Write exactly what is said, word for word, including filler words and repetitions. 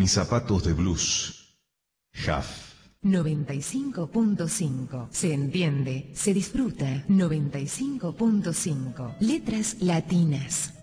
mis zapatos de blues. Huff. noventa y cinco punto cinco. Se entiende, se disfruta. noventa y cinco punto cinco. Letras latinas.